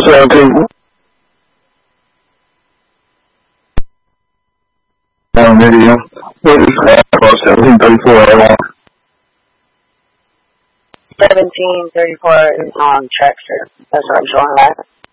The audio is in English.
17. Video. What is that? 1734. 1734 is on Trackster. That's what I'm showing that.